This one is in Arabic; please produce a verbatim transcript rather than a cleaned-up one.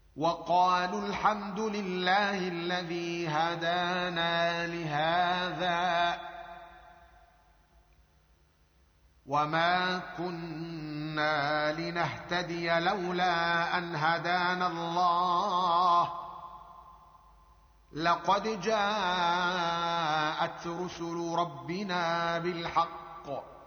وقالوا الحمد لله الذي هدانا لهذا وما كنا لنهتدي لولا أن هدانا الله لقد جاءت رسل ربنا بالحق